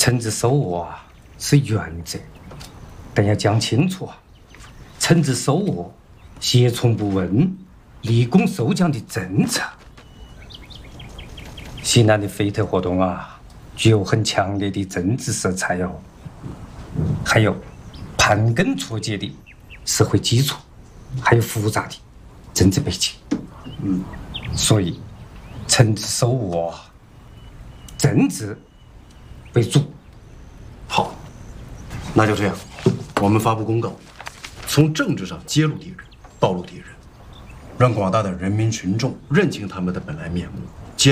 惩治首恶啊是原则，但要讲清楚啊，惩治首恶、胁从不问、立功受奖的政策。西南的非特活动啊，具有很强烈的政治色彩哦，还有盘根错节的社会基础，还有复杂的政治背景。所以惩治首恶，政治为主。 好，那就这样，我们发布公告，从政治上揭露敌人，暴露敌人，让广大的人民群众认清他们的本来面目。